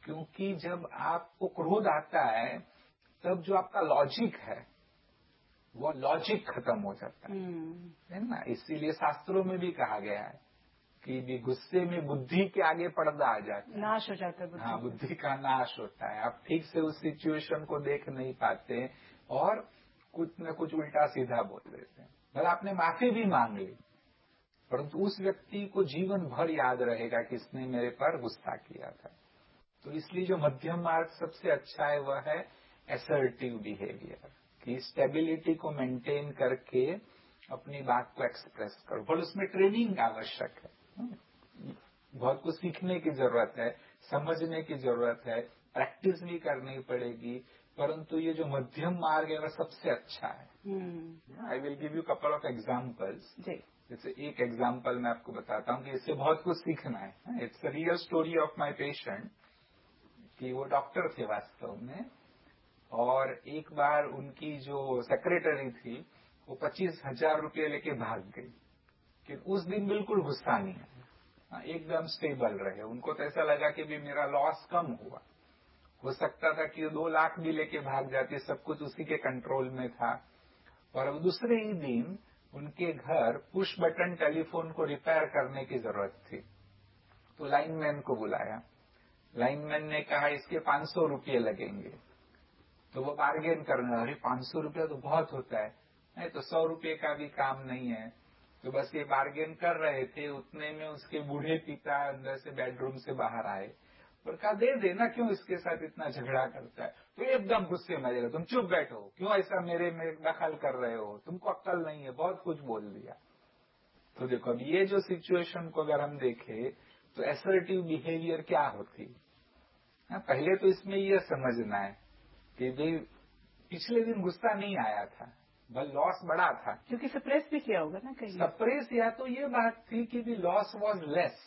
क्योंकि जब आपको क्रोध आता है तब जो आपका लॉजिक है वो लॉजिक खत्म हो जाता है ना। इसीलिए शास्त्रों में भी कहा गया है कि गुस्से में बुद्धि के आगे पर्दा आ जाता है, नाश हो जाता है। हाँ, बुद्धि का नाश होता है। आप ठीक से उस सिचुएशन को देख नहीं पाते और कुछ न कुछ उल्टा सीधा बोल देते हैं। भला आपने माफी भी मांग ली, परंतु उस व्यक्ति को जीवन भर याद रहेगा कि इसने मेरे पर गुस्सा किया था। तो इसलिए जो मध्यम मार्ग सबसे अच्छा है वह है असर्टिव बिहेवियर, कि स्टेबिलिटी को मेंटेन करके अपनी बात को एक्सप्रेस करो। पर उसमें ट्रेनिंग आवश्यक है, बहुत कुछ सीखने की जरूरत है, समझने की जरूरत है, प्रैक्टिस भी करनी पड़ेगी। परंतु ये जो मध्यम मार्ग है वह सबसे अच्छा है। I will give you couple of examples. जैसे एक एग्जाम्पल मैं आपको बताता हूँ कि इससे बहुत कुछ सीखना है। It's a real story of my patient, कि वो डॉक्टर थे वास्तव में, और एक बार उनकी जो सेक्रेटरी थी वो 25,000 रुपये लेके भाग गई। कि उस दिन बिल्कुल गुस्सा नहीं आया, एकदम स्टेबल रहे। उनको तो ऐसा लगा कि भी मेरा लॉस कम हुआ। हो सकता था कि 2 लाख भी लेके भाग जाती, सब कुछ उसी के कंट्रोल में था। और अब दूसरे ही दिन उनके घर पुश बटन टेलीफोन को रिपेयर करने की जरूरत थी, तो लाइनमैन को बुलाया। लाइनमैन ने कहा इसके 500 रुपये लगेंगे। तो वो बार्गेन करना, अरे 500 रुपया तो बहुत होता है, नहीं तो 100 रुपये का भी काम नहीं है। तो बस ये बार्गेन कर रहे थे, उतने में उसके बूढ़े पिता अंदर से बेडरूम से बाहर आए और कहा दे देना, क्यों इसके साथ इतना झगड़ा करता है। तो एकदम गुस्से में आएगा, तुम चुप बैठो, क्यों ऐसा मेरे में दखल कर रहे हो, तुमको अक्ल नहीं है, बहुत कुछ बोल दिया। तो देखो अब ये जो सिचुएशन को अगर हम देखें तो असर्टिव बिहेवियर क्या होती है। पहले तो इसमें यह समझना है कि भाई पिछले दिन गुस्सा नहीं आया था, बल लॉस बड़ा था, क्योंकि सप्रेस भी किया होगा ना कहीं। सप्रेस या तो ये बात थी कि भी लॉस वाज लेस,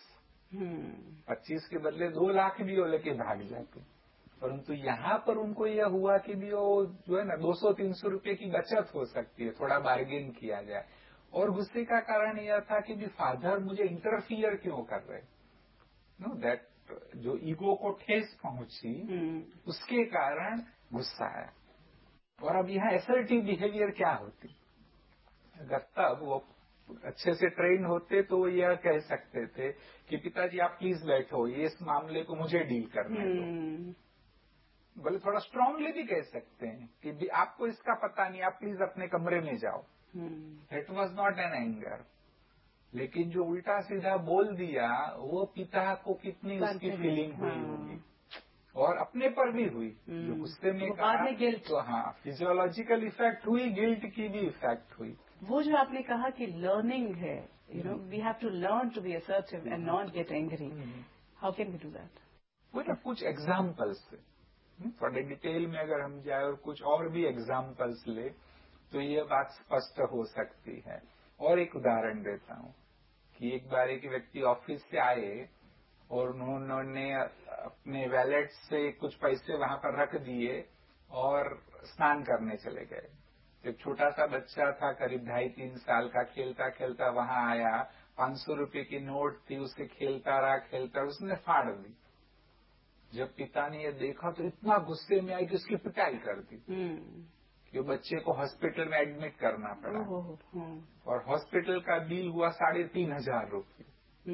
25 के बदले 2 लाख भी वो लेके भाग जाते। परंतु यहाँ पर उनको यह हुआ कि भी वो जो है ना 200-300 रुपये की बचत हो सकती है, थोड़ा बार्गेन किया जाए। और गुस्से का कारण यह था कि भी फादर मुझे इंटरफियर क्यों कर रहे, नो दैट जो ईगो को ठेस पहुंची उसके कारण गुस्सा है। और अब यहाँ असर्टिव बिहेवियर क्या होती, अगर तब वो अच्छे से ट्रेन होते तो वो यह कह सकते थे कि पिताजी आप प्लीज बैठो, ये इस मामले को मुझे डील करने दो। बोले थोड़ा स्ट्रांगली भी कह सकते हैं कि आपको इसका पता नहीं, आप प्लीज अपने कमरे में जाओ। It was not an anger. लेकिन जो उल्टा सीधा बोल दिया वो पिता को कितनी उसकी फीलिंग हुई होगी, और अपने पर भी हुई। जो गुस्से में कहा गिल्ट, तो हाँ फिजियोलॉजिकल इफेक्ट हुई, गिल्ट की भी इफेक्ट हुई। वो जो आपने कहा कि लर्निंग है, you know we have to learn to be assertive and not get angry, how can we do that? वो ना कुछ एग्जाम्पल्स से थोड़े डिटेल में अगर हम जाए और कुछ और भी एग्जाम्पल्स ले तो ये बात स्पष्ट हो सकती है। और एक उदाहरण देता हूँ कि एक बार एक व्यक्ति ऑफिस से आए और उन्होंने अपने वैलेट से कुछ पैसे वहां पर रख दिए और स्नान करने चले गए। एक छोटा सा बच्चा था, करीब 2.5-3 साल का, खेलता खेलता वहां आया, 500 रुपये की नोट थी, उससे खेलता रहा, उसने फाड़ दी। जब पिता ने ये देखा तो इतना गुस्से में आई कि उसकी पिटाई कर दी। कि बच्चे को हॉस्पिटल में एडमिट करना पड़ा और हॉस्पिटल का बिल हुआ 3,500 रुपये।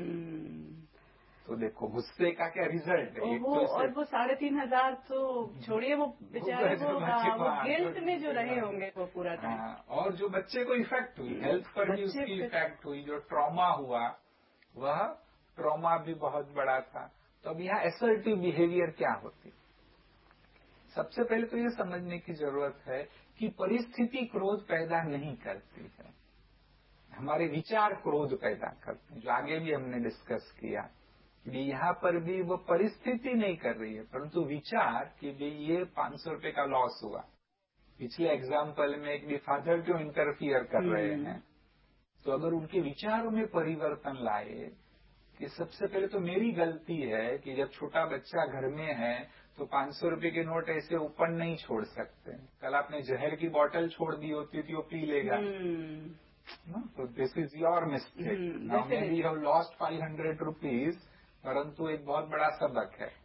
तो देखो गुस्से का क्या रिजल्ट है। तो और वो 3,500 तो छोड़िए, वो बेचारे वो गिल्ट में जो रहे होंगे वो पूरा टाइम। और जो बच्चे को इफेक्ट हुई, हेल्थ पर भी उसकी इफेक्ट हुई, जो ट्रॉमा हुआ वह ट्रॉमा भी बहुत बड़ा था। तो अब यहाँ असर्टिव बिहेवियर क्या होती, सबसे पहले तो ये समझने की जरूरत है कि परिस्थिति क्रोध पैदा नहीं करती है, हमारे विचार क्रोध पैदा करते हैं, जो आगे भी हमने डिस्कस किया कि यहाँ पर भी वो परिस्थिति नहीं कर रही है, परंतु विचार कि ये 500 रुपये का लॉस हुआ। पिछले एग्जाम्पल में एक भी फादर क्यों इंटरफियर कर रहे हैं, तो अगर उनके विचारों में परिवर्तन लाए कि सबसे पहले तो मेरी गलती है कि जब छोटा बच्चा घर में है तो 500 रुपये के नोट ऐसे ऊपर नहीं छोड़ सकते। कल आपने जहर की बोतल छोड़ दी होती थी, वो पी लेगा। तो this is your mistake. Now may be you have lost 500 rupees, परंतु एक बहुत बड़ा सबक है।